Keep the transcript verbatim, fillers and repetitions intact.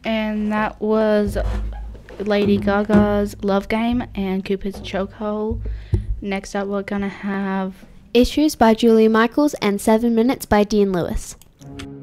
And that was Lady Gaga's Love Game and Cupid's Chokehold. Next up, we're going to have Issues by Julia Michaels and Seven Minutes by Dean Lewis.